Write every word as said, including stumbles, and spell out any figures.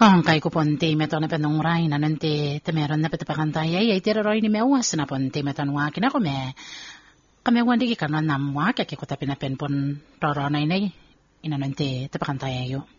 Ang kay ko ponte meto na penong ray na nante temeron na petapakantay ay ay tiraroy ni mewas na ponte meton wa kina ko me kami wandi ki kanon namwa kaya ko tapin na penpon roro nay nay ina nante tapakantay ayo.